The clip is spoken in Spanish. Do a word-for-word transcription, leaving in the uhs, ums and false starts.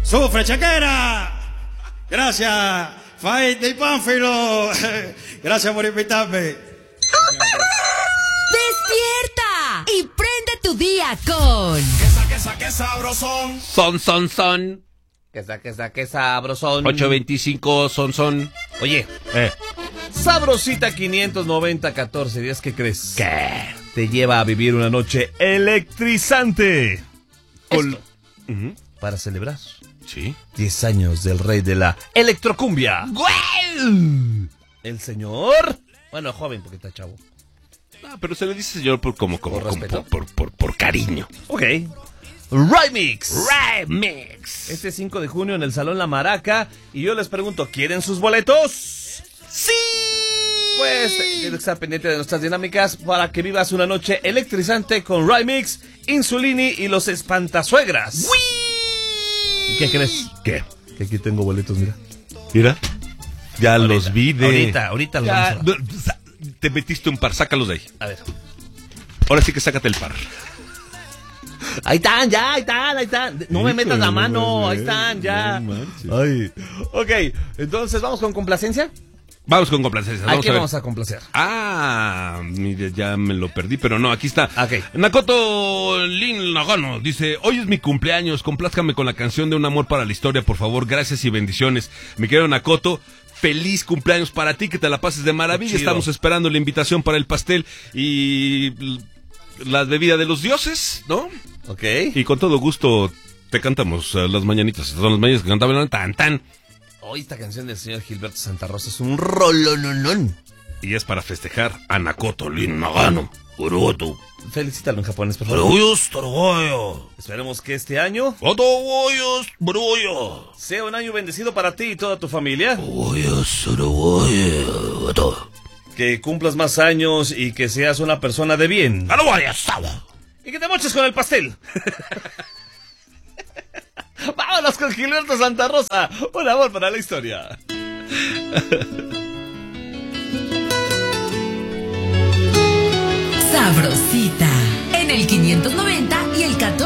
¡Sufre, chequera! Gracias, Faith de Pánfilo. Gracias por invitarme. ¡Despierta! Y prende tu día con... Quesa, quesa, quesa, sabrosón. Son, son, son. Quesa, quesa, quesa, sabrosón. ocho veinticinco, son, son. Oye, Eh. Sabrosita quinientos noventa, catorce días, ¿qué crees? ¿Qué? Te lleva a vivir una noche electrizante. Con... Esto. Ujú. Para celebrar Sí. diez años del rey de la electrocumbia. ¡Güey! El señor... Bueno, joven, porque está chavo. Ah, pero se le dice señor por como, como, ¿Por como respeto? por, por, por, por cariño. Ok. Remix. Remix. Este cinco de junio en el Salón La Maraca. Y yo les pregunto, ¿quieren sus boletos? ¡Sí! Pues tienes que estar pendiente de nuestras dinámicas para que vivas una noche electrizante con Remix, Insulini y los Espantasuegras. ¡Uy! ¿Qué crees? ¿Qué? Que aquí tengo boletos, mira. Mira. Ya Ahorita, los vi de... Ahorita, ahorita los Ya, vamos a ver. no, sa- te metiste un par, sácalos de ahí. A ver. Ahora sí que sácate el par. Ahí están, ya, ahí están, ahí están. No me metas la mano, ahí están, ya. No manches. Ay. Ok, entonces vamos con complacencia. Vamos con complacencias. ¿A Vamos qué a ver. vamos a complacer? Ah, mire, ya me lo perdí, pero no, aquí está. Ok. Nakoto Lin Nagano dice, hoy es mi cumpleaños, complázcame con la canción de Un amor para la historia, por favor, gracias y bendiciones. Mi querido Nakoto, feliz cumpleaños para ti, que te la pases de maravilla. Qué chido. Estamos esperando la invitación para el pastel y l- la bebida de los dioses, ¿no? Ok. Y con todo gusto te cantamos eh, las mañanitas, son las mañanitas que cantaban tan tan. Hoy esta canción del señor Gilberto Santa Rosa es un rolononón. Y es para festejar a Nakoto Lin Nagano. Urugoto. Felicítalo en japonés, por favor. Esperemos que este año sea un año bendecido para ti y toda tu familia. Que cumplas más años y que seas una persona de bien. Y que te moches con el pastel. Vámonos con Gilberto Santa Rosa. Un amor para la historia. Sabrosita. En el quinientos noventa y el catorce.